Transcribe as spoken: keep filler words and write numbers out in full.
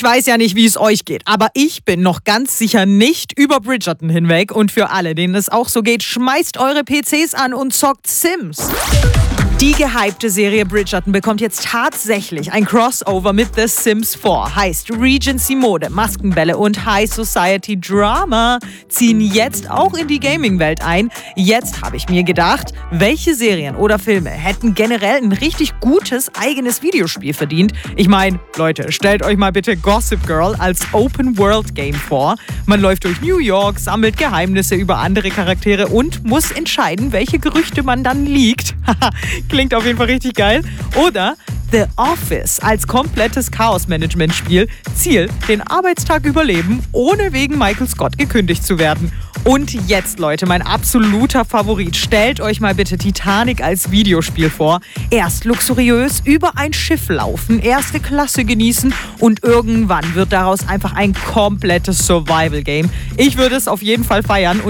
Ich weiß ja nicht, wie es euch geht, aber ich bin noch ganz sicher nicht über Bridgerton hinweg. Und für alle, denen es auch so geht, schmeißt eure P Cs an und zockt Sims. Die gehypte Serie Bridgerton bekommt jetzt tatsächlich ein Crossover mit The Sims vier. Heißt, Regency-Mode, Maskenbälle und High-Society-Drama ziehen jetzt auch in die Gaming-Welt ein. Jetzt habe ich mir gedacht, welche Serien oder Filme hätten generell ein richtig gutes eigenes Videospiel verdient? Ich meine, Leute, stellt euch mal bitte Gossip Girl als Open-World-Game vor. Man läuft durch New York, sammelt Geheimnisse über andere Charaktere und muss entscheiden, welche Gerüchte man dann liegt. Klingt auf jeden Fall richtig geil. Oder The Office als komplettes Chaos-Management-Spiel. Ziel, den Arbeitstag überleben, ohne wegen Michael Scott gekündigt zu werden. Und jetzt, Leute, mein absoluter Favorit. Stellt euch mal bitte Titanic als Videospiel vor. Erst luxuriös über ein Schiff laufen, erste Klasse genießen und irgendwann wird daraus einfach ein komplettes Survival-Game. Ich würde es auf jeden Fall feiern.